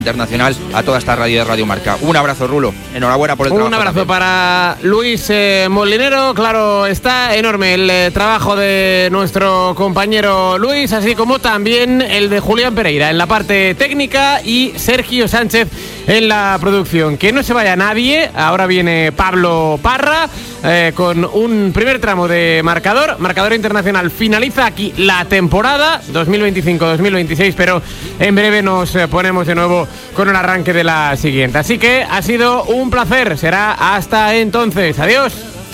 internacional a toda esta radio de Radio Marca. Un abrazo, Rulo. Enhorabuena por el trabajo. Un abrazo también para Luis Molinero. Claro, está enorme el trabajo de nuestro compañero Luis, así como también el de Julián Pereira en la parte técnica y Sergio Sánchez en la producción. Que no se vaya nadie. Ahora viene Pablo Parra con un primer tramo de marcador internacional. Finaliza aquí la temporada 2025-2026, pero en breve nos ponemos de nuevo con el arranque de la siguiente. Así que ha sido un placer. Será hasta entonces. Adiós.